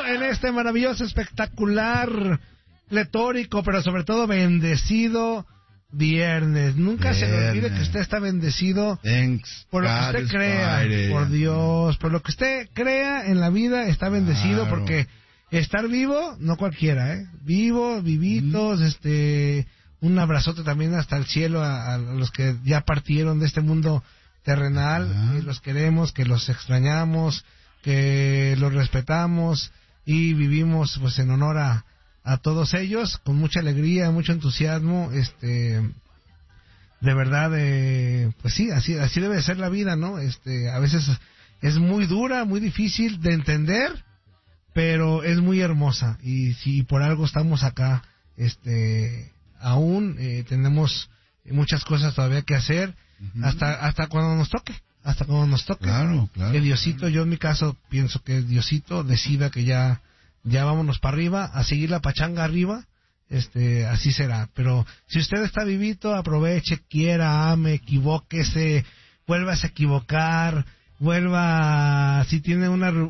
en este maravilloso, espectacular, pletórico, pero sobre todo bendecido viernes. Nunca se le olvide que usted está bendecido por lo que usted crea, por Dios, por lo que usted crea en la vida está bendecido, porque estar vivo, no cualquiera, vivitos, un abrazote también hasta el cielo a los que ya partieron de este mundo terrenal, los queremos, que los extrañamos, que los respetamos y vivimos pues en honor a todos ellos, con mucha alegría, mucho entusiasmo, de verdad, pues sí, así debe ser la vida, ¿no? A veces es muy dura, muy difícil de entender, pero es muy hermosa, y si por algo estamos acá, aún tenemos muchas cosas todavía que hacer, hasta cuando nos toque, Claro. Que Diosito, yo en mi caso pienso que Diosito decida que ya vámonos para arriba, a seguir la pachanga arriba, así será. Pero si usted está vivito, aproveche, quiera, ame, equivóquese, vuélvase a equivocar, si tiene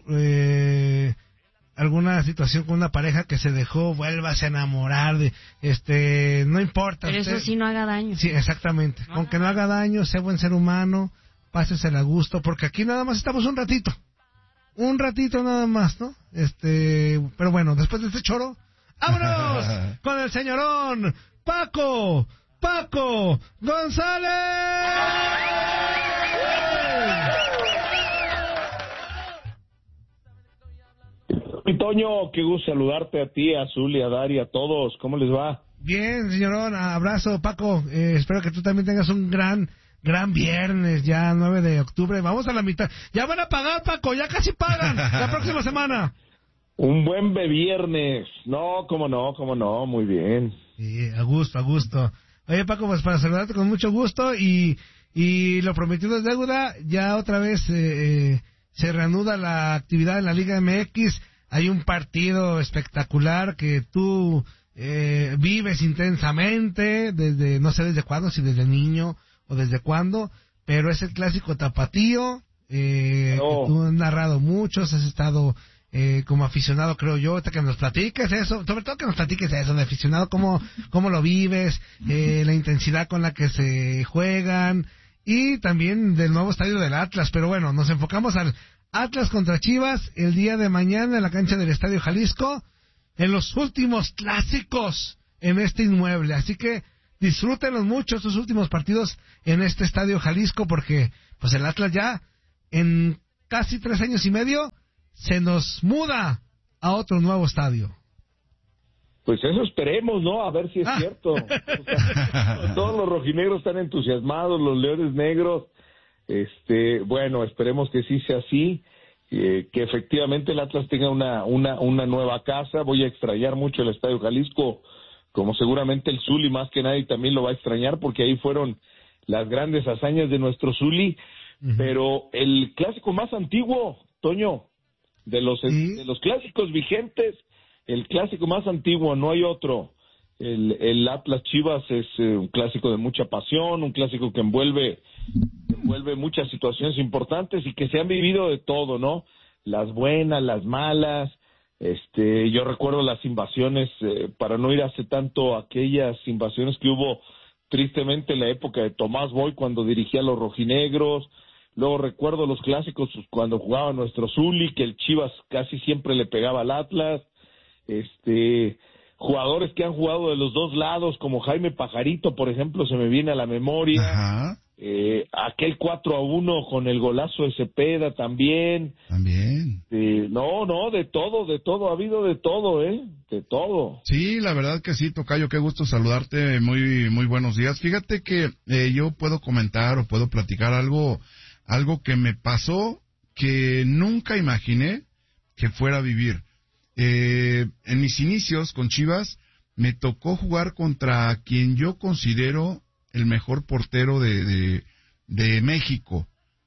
alguna situación con una pareja que se dejó, vuélvase a enamorar, no importa. Pero usted, eso sí no haga daño. Sí, exactamente. Aunque no haga daño, sea buen ser humano, pásesela a gusto, porque aquí nada más estamos un ratito nada más, ¿no? Pero bueno, después de este choro, ¡vámonos! Con el señorón Paco González. Mi Toño, qué gusto saludarte a ti, a Zuli, a Dari, a todos. ¿Cómo les va? Bien, señorón, abrazo, Paco. Espero que tú también tengas un gran viernes, ya 9 de octubre. Vamos a la mitad. Ya van a pagar, Paco, ya casi pagan la próxima semana. Un buen viernes. No, cómo no, muy bien. Sí, a gusto. Oye, Paco, pues para saludarte con mucho gusto y lo prometido es deuda. Ya otra vez se reanuda la actividad en la Liga MX. Hay un partido espectacular que tú vives intensamente desde, no sé desde cuándo, si desde niño o desde cuándo, pero es el clásico tapatío, que tú has narrado muchos, has estado como aficionado, creo yo, hasta que nos platiques eso, sobre todo que nos platiques eso, de aficionado, cómo lo vives, la intensidad con la que se juegan, y también del nuevo estadio del Atlas. Pero bueno, nos enfocamos al Atlas contra Chivas el día de mañana en la cancha del Estadio Jalisco, en los últimos clásicos en este inmueble, así que disfrútenlos mucho estos últimos partidos en este Estadio Jalisco, porque pues el Atlas ya en casi 3 años y medio se nos muda a otro nuevo estadio. Pues eso esperemos, ¿no? A ver si es cierto. O sea, todos los rojinegros están entusiasmados, los leones negros. Bueno, esperemos que sí sea así, que efectivamente el Atlas tenga una nueva casa. Voy a extrañar mucho el Estadio Jalisco, como seguramente el Zuli más que nadie también lo va a extrañar, porque ahí fueron las grandes hazañas de nuestro Zuli. Pero el clásico más antiguo, Toño, de los clásicos vigentes, el clásico más antiguo, no hay otro. El Atlas Chivas es un clásico de mucha pasión, un clásico que envuelve muchas situaciones importantes y que se han vivido de todo, ¿no? Las buenas, las malas. Yo recuerdo las invasiones, para no ir hace tanto, aquellas invasiones que hubo tristemente en la época de Tomás Boy cuando dirigía a los rojinegros. Luego recuerdo los clásicos cuando jugaba nuestro Zuli, que el Chivas casi siempre le pegaba al Atlas. Jugadores que han jugado de los dos lados, como Jaime Pajarito, por ejemplo, se me viene a la memoria. Ajá. Aquel 4-1 con el golazo de Cepeda también. No, de todo, ha habido de todo, de todo. Sí, la verdad que sí, Tocayo, qué gusto saludarte, muy buenos días. Fíjate que yo puedo comentar o puedo platicar algo que me pasó que nunca imaginé que fuera a vivir. En mis inicios con Chivas me tocó jugar contra quien yo considero el mejor portero de México.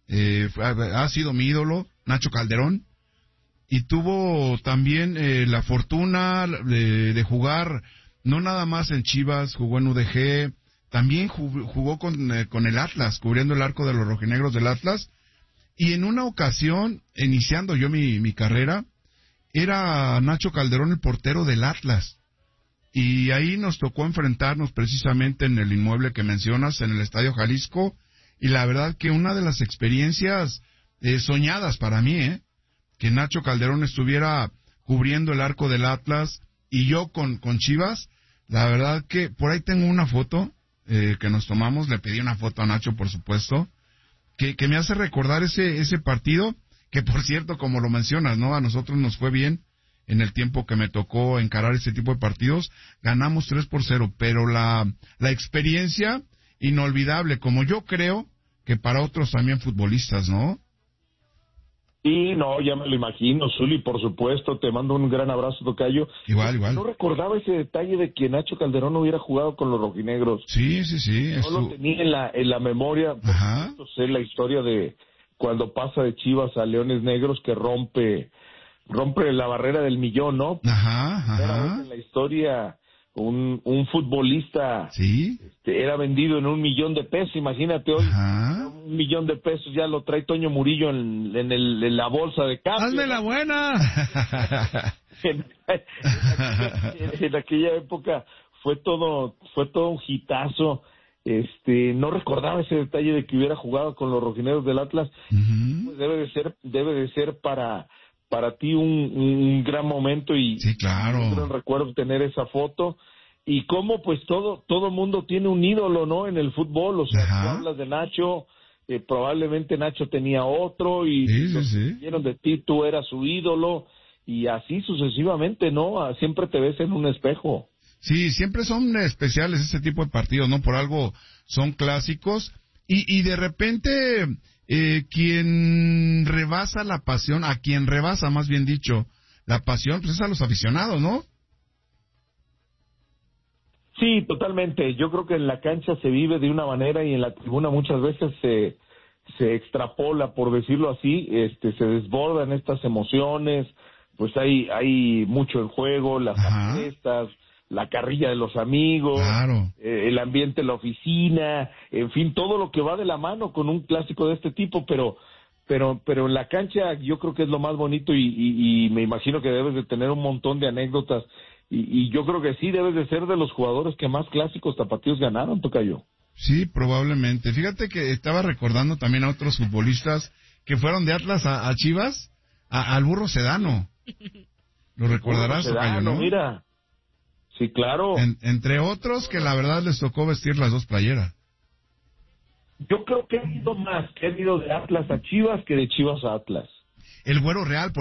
Ha sido mi ídolo, Nacho Calderón, y tuvo también la fortuna de jugar no nada más en Chivas, jugó en UDG, también jugó con el Atlas, cubriendo el arco de los rojinegros del Atlas, y en una ocasión, iniciando yo mi carrera, era Nacho Calderón el portero del Atlas. Y ahí nos tocó enfrentarnos precisamente en el inmueble que mencionas, en el Estadio Jalisco, y la verdad que una de las experiencias soñadas para mí, que Nacho Calderón estuviera cubriendo el arco del Atlas y yo con Chivas, la verdad que por ahí tengo una foto que nos tomamos, le pedí una foto a Nacho, por supuesto, que me hace recordar ese partido, que por cierto, como lo mencionas, ¿no? A nosotros nos fue bien en el tiempo que me tocó encarar ese tipo de partidos, ganamos 3-0, pero la experiencia inolvidable, como yo creo que para otros también futbolistas, ¿no? Sí, no, ya me lo imagino, Zuli, por supuesto, te mando un gran abrazo, tocayo. Igual. No recordaba ese detalle de que Nacho Calderón hubiera jugado con los rojinegros. Sí. No lo tenía en la memoria. Ajá. Sé la historia de cuando pasa de Chivas a Leones Negros, que rompe la barrera del millón, ¿no? Ajá. En la historia, un futbolista Sí. Era vendido en $1,000,000, imagínate hoy. Ajá. $1,000,000 ya lo trae Toño Murillo en la bolsa de cambio. ¡Hazme la buena! En aquella época fue todo un hitazo. No recordaba ese detalle de que hubiera jugado con los rojinegros del Atlas. Uh-huh. Pues debe de ser para ti un gran momento y sí, claro. Un gran recuerdo tener esa foto. Y cómo pues todo mundo tiene un ídolo, ¿no? En el fútbol, o sea, tú hablas de Nacho, probablemente Nacho tenía otro y dijeron de ti, tú eras su ídolo y así sucesivamente, ¿no? Siempre te ves en un espejo. Sí, siempre son especiales ese tipo de partidos, ¿no? Por algo son clásicos y de repente quien rebasa la pasión, a quien rebasa más bien dicho, la pasión, pues es a los aficionados, ¿no? Sí, totalmente. Yo creo que en la cancha se vive de una manera y en la tribuna muchas veces se extrapola, por decirlo así, se desbordan estas emociones, pues hay mucho en juego, las fiestas, la carrilla de los amigos, claro. El ambiente en la oficina, en fin, todo lo que va de la mano con un clásico de este tipo, pero en la cancha yo creo que es lo más bonito y me imagino que debes de tener un montón de anécdotas. Y yo creo que sí, debes de ser de los jugadores que más clásicos tapatíos ganaron, tocayo. Sí, probablemente. Fíjate que estaba recordando también a otros futbolistas que fueron de Atlas a Chivas, al Burro Sedano. ¿Lo recordarás, tocayo, no? Mira. Sí, claro. Entre otros que la verdad les tocó vestir las dos playeras. Yo creo que he ido más, he ido de Atlas a Chivas que de Chivas a Atlas. El Güero Real,